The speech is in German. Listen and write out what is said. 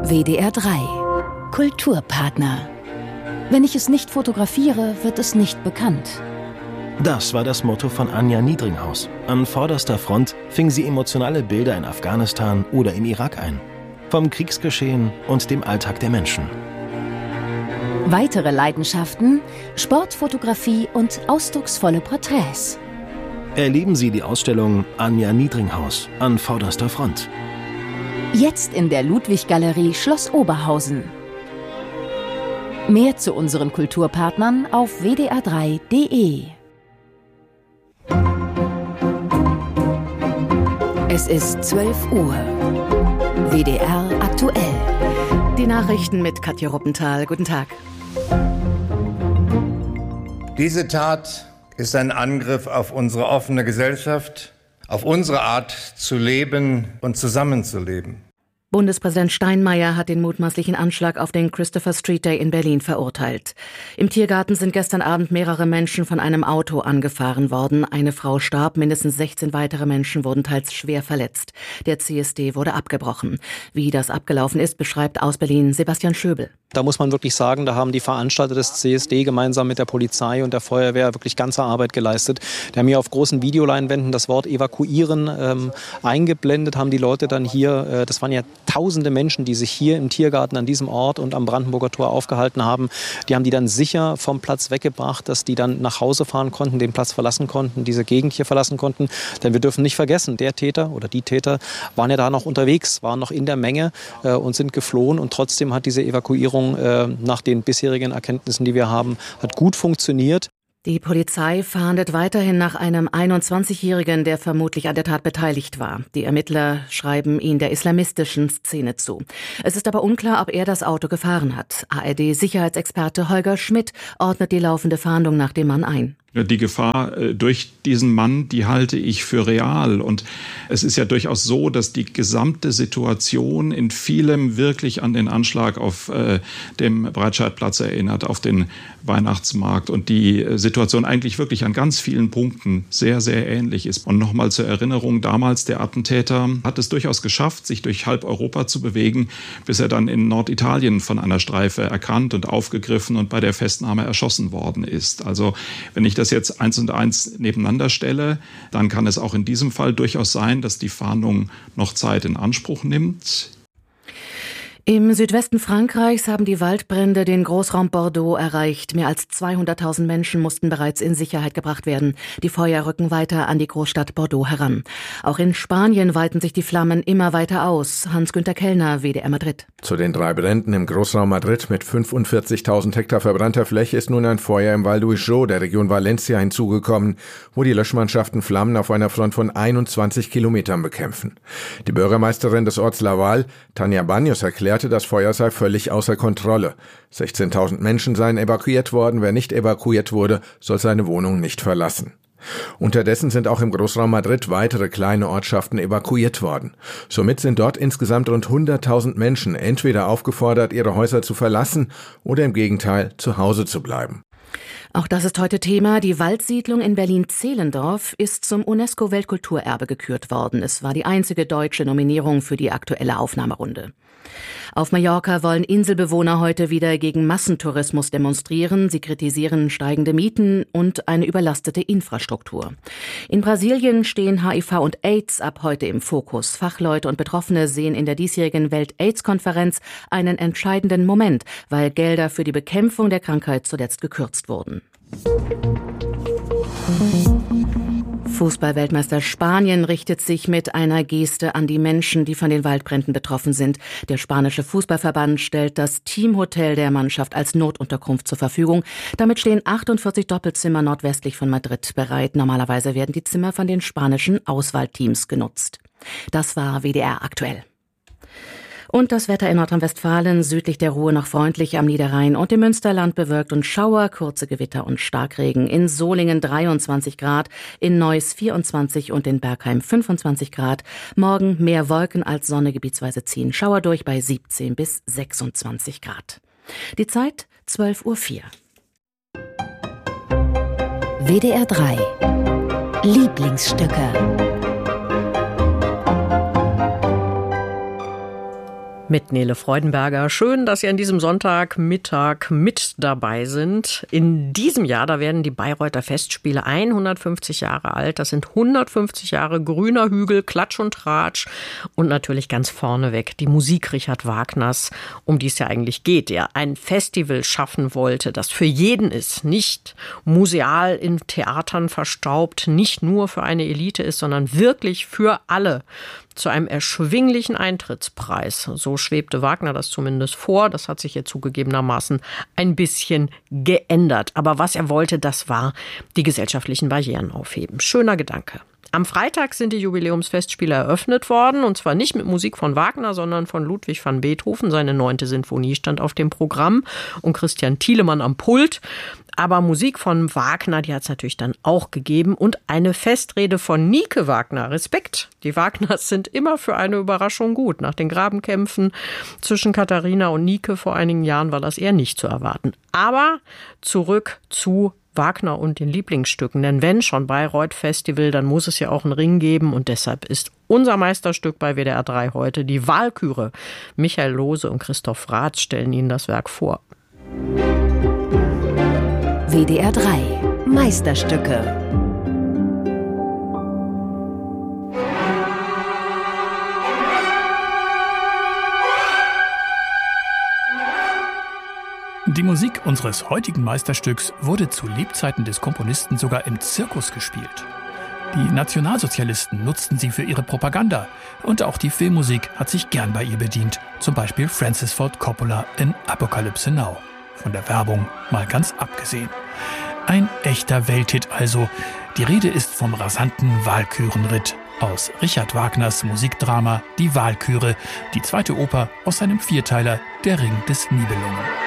WDR 3 Kulturpartner. Wenn ich es nicht fotografiere, wird es nicht bekannt. Das war das Motto von Anja Niedringhaus. An vorderster Front fing sie emotionale Bilder in Afghanistan oder im Irak ein. Vom Kriegsgeschehen und dem Alltag der Menschen. Weitere Leidenschaften: Sportfotografie und ausdrucksvolle Porträts. Erleben Sie die Ausstellung Anja Niedringhaus an vorderster Front. Jetzt in der Ludwig-Galerie Schloss Oberhausen. Mehr zu unseren Kulturpartnern auf wdr3.de. Es ist 12 Uhr. WDR aktuell. Die Nachrichten mit Katja Ruppenthal. Guten Tag. Diese Tat ist ein Angriff auf unsere offene Gesellschaft, auf unsere Art zu leben und zusammenzuleben. Bundespräsident Steinmeier hat den mutmaßlichen Anschlag auf den Christopher Street Day in Berlin verurteilt. Im Tiergarten sind gestern Abend mehrere Menschen von einem Auto angefahren worden. Eine Frau starb, mindestens 16 weitere Menschen wurden teils schwer verletzt. Der CSD wurde abgebrochen. Wie das abgelaufen ist, beschreibt aus Berlin Sebastian Schöbel. Da muss man wirklich sagen, da haben die Veranstalter des CSD gemeinsam mit der Polizei und der Feuerwehr wirklich ganze Arbeit geleistet. Die haben hier auf großen Videoleinwänden das Wort evakuieren eingeblendet, haben die Leute dann hier, das waren ja tausende Menschen, die sich hier im Tiergarten an diesem Ort und am Brandenburger Tor aufgehalten haben. Die haben die dann sicher vom Platz weggebracht, dass die dann nach Hause fahren konnten, den Platz verlassen konnten, diese Gegend hier verlassen konnten. Denn wir dürfen nicht vergessen, der Täter oder die Täter waren ja da noch unterwegs, waren noch in der Menge und sind geflohen. Und trotzdem hat diese Evakuierung nach den bisherigen Erkenntnissen, die wir haben, hat gut funktioniert. Die Polizei fahndet weiterhin nach einem 21-Jährigen, der vermutlich an der Tat beteiligt war. Die Ermittler schreiben ihn der islamistischen Szene zu. Es ist aber unklar, ob er das Auto gefahren hat. ARD-Sicherheitsexperte Holger Schmidt ordnet die laufende Fahndung nach dem Mann ein. Die Gefahr durch diesen Mann, die halte ich für real. Und es ist ja durchaus so, dass die gesamte Situation in vielem wirklich an den Anschlag auf dem Breitscheidplatz erinnert, auf den Weihnachtsmarkt. Und die Situation eigentlich wirklich an ganz vielen Punkten sehr, sehr ähnlich ist. Und nochmal zur Erinnerung, damals der Attentäter hat es durchaus geschafft, sich durch halb Europa zu bewegen, bis er dann in Norditalien von einer Streife erkannt und aufgegriffen und bei der Festnahme erschossen worden ist. Also wenn ich das jetzt 1 und 1 nebeneinander stelle, dann kann es auch in diesem Fall durchaus sein, dass die Fahndung noch Zeit in Anspruch nimmt. Im Südwesten Frankreichs haben die Waldbrände den Großraum Bordeaux erreicht. Mehr als 200.000 Menschen mussten bereits in Sicherheit gebracht werden. Die Feuer rücken weiter an die Großstadt Bordeaux heran. Auch in Spanien weiten sich die Flammen immer weiter aus. Hans-Günter Kellner, WDR Madrid. Zu den 3 Bränden im Großraum Madrid mit 45.000 Hektar verbrannter Fläche ist nun ein Feuer im Val d'Uixó der Region Valencia hinzugekommen, wo die Löschmannschaften Flammen auf einer Front von 21 Kilometern bekämpfen. Die Bürgermeisterin des Orts Laval, Tania Baños, erklärt, das Feuer sei völlig außer Kontrolle. 16.000 Menschen seien evakuiert worden. Wer nicht evakuiert wurde, soll seine Wohnung nicht verlassen. Unterdessen sind auch im Großraum Madrid weitere kleine Ortschaften evakuiert worden. Somit sind dort insgesamt rund 100.000 Menschen entweder aufgefordert, ihre Häuser zu verlassen oder im Gegenteil zu Hause zu bleiben. Auch das ist heute Thema. Die Waldsiedlung in Berlin-Zehlendorf ist zum UNESCO-Weltkulturerbe gekürt worden. Es war die einzige deutsche Nominierung für die aktuelle Aufnahmerunde. Auf Mallorca wollen Inselbewohner heute wieder gegen Massentourismus demonstrieren. Sie kritisieren steigende Mieten und eine überlastete Infrastruktur. In Brasilien stehen HIV und AIDS ab heute im Fokus. Fachleute und Betroffene sehen in der diesjährigen Welt-AIDS-Konferenz einen entscheidenden Moment, weil Gelder für die Bekämpfung der Krankheit zuletzt gekürzt wurden. Fußball-Weltmeister Spanien richtet sich mit einer Geste an die Menschen, die von den Waldbränden betroffen sind. Der spanische Fußballverband stellt das Teamhotel der Mannschaft als Notunterkunft zur Verfügung. Damit stehen 48 Doppelzimmer nordwestlich von Madrid bereit. Normalerweise werden die Zimmer von den spanischen Auswahlteams genutzt. Das war WDR aktuell. Und das Wetter in Nordrhein-Westfalen, südlich der Ruhr noch freundlich, am Niederrhein und im Münsterland bewölkt und Schauer, kurze Gewitter und Starkregen. In Solingen 23 Grad, in Neuss 24 und in Bergheim 25 Grad. Morgen mehr Wolken als Sonne, gebietsweise ziehen Schauer durch bei 17 bis 26 Grad. Die Zeit 12:04 Uhr. WDR 3 Lieblingsstücke. Mit Nele Freudenberger. Schön, dass Sie an diesem Sonntagmittag mit dabei sind. In diesem Jahr, da werden die Bayreuther Festspiele 150 Jahre alt. Das sind 150 Jahre grüner Hügel, Klatsch und Tratsch und natürlich ganz vorneweg die Musik Richard Wagners, um die es ja eigentlich geht, der ein Festival schaffen wollte, das für jeden ist, nicht museal in Theatern verstaubt, nicht nur für eine Elite ist, sondern wirklich für alle. Zu einem erschwinglichen Eintrittspreis. So schwebte Wagner das zumindest vor. Das hat sich jetzt zugegebenermaßen ein bisschen geändert. Aber was er wollte, das war die gesellschaftlichen Barrieren aufheben. Schöner Gedanke. Am Freitag sind die Jubiläumsfestspiele eröffnet worden, und zwar nicht mit Musik von Wagner, sondern von Ludwig van Beethoven. Seine 9. Sinfonie stand auf dem Programm und Christian Thielemann am Pult. Aber Musik von Wagner, die hat es natürlich dann auch gegeben, und eine Festrede von Nike Wagner. Respekt, die Wagners sind immer für eine Überraschung gut. Nach den Grabenkämpfen zwischen Katharina und Nike vor einigen Jahren war das eher nicht zu erwarten. Aber zurück zu Wagner und den Lieblingsstücken. Denn wenn schon Bayreuth Festival, dann muss es ja auch einen Ring geben. Und deshalb ist unser Meisterstück bei WDR 3 heute die Walküre. Michael Lohse und Christoph Rath stellen Ihnen das Werk vor. WDR 3 Meisterstücke. Die Musik unseres heutigen Meisterstücks wurde zu Lebzeiten des Komponisten sogar im Zirkus gespielt. Die Nationalsozialisten nutzten sie für ihre Propaganda, und auch die Filmmusik hat sich gern bei ihr bedient, zum Beispiel Francis Ford Coppola in Apocalypse Now. Von der Werbung mal ganz abgesehen. Ein echter Welthit also. Die Rede ist vom rasanten Walkürenritt aus Richard Wagners Musikdrama Die Walküre, die zweite Oper aus seinem Vierteiler Der Ring des Nibelungen.